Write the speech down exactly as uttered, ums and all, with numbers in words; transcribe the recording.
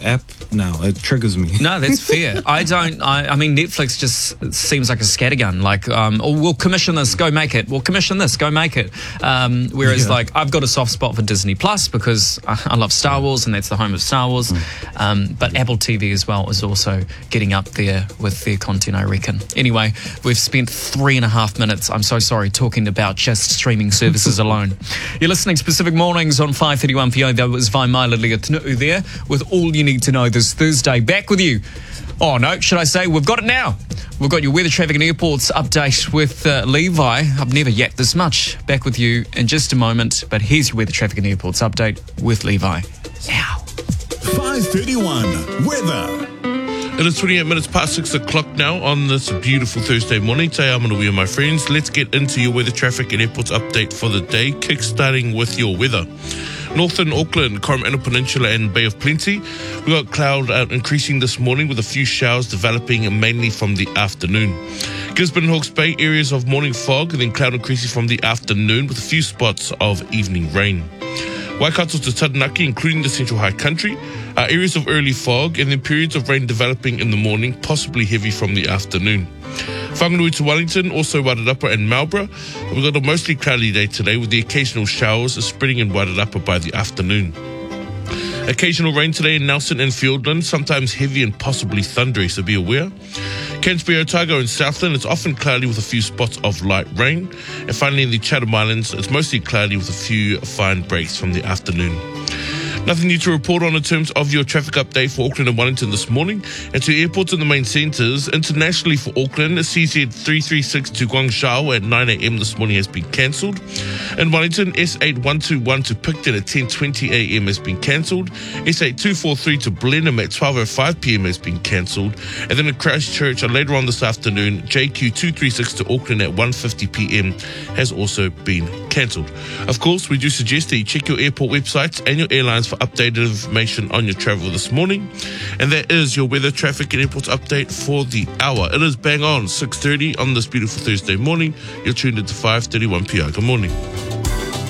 app now. It triggers me. No, that's fair. I don't, I, I mean, Netflix just seems like a scattergun. Like, um, oh, we'll commission this, go make it. We'll commission this, go make it. Um, whereas, yeah. like, I've got a soft spot for Disney Plus because I, I love Star Wars and that's the home of Star Wars. Mm. Um, but Apple T V as well is also getting up there with their content, I reckon. Anyway, we've spent three and a half minutes, I'm so sorry, talking about just streaming services alone. You're listening to Pacific Mornings on five thirty-one for you. That was Vai Mailalia Tanu there with all you need to know this Thursday. Back with you. Oh, no, should I say, we've got it now. We've got your weather, traffic and airports update with uh, Levi. I've never yapped this much. Back with you in just a moment. But here's your weather, traffic and airports update with Levi. Now. five thirty-one weather. It is twenty-eight minutes past six o'clock now on this beautiful Thursday morning. Today I'm Manawi, my friends. Let's get into your weather, traffic and airports update for the day, kick-starting with your weather. Northern Auckland, Coromandel Peninsula and Bay of Plenty. We got cloud uh, increasing this morning with a few showers developing mainly from the afternoon. Gisborne and Hawke's Bay, areas of morning fog and then cloud increasing from the afternoon with a few spots of evening rain. Waikato to Taranaki, including the Central High Country, are areas of early fog and then periods of rain developing in the morning, possibly heavy from the afternoon. Whanganui to Wellington, also Wairarapa and Marlborough. We've got a mostly cloudy day today with the occasional showers spreading in Wairarapa by the afternoon. Occasional rain today in Nelson and Fiordland, sometimes heavy and possibly thundery, so be aware. Cairns Bay, Otago and Southland, it's often cloudy with a few spots of light rain. And finally in the Chatham Islands, it's mostly cloudy with a few fine breaks from the afternoon. Nothing new to report on in terms of your traffic update for Auckland and Wellington this morning. And to airports in the main centres, internationally for Auckland, C Z three three six to Guangzhou at nine a.m. this morning has been cancelled. In Wellington, S eight one two one to Picton at ten twenty a.m. has been cancelled. S eight two four three to Blenheim at twelve oh five p.m. has been cancelled. And then in Christchurch, uh, later on this afternoon, J Q two three six to Auckland at one fifty p.m. has also been cancelled. Of course, we do suggest that you check your airport websites and your airlines for updated information on your travel this morning. And that is your weather, traffic and airports update for the hour. It is bang on six thirty on this beautiful Thursday morning. You're tuned into five thirty-one P R. Good morning.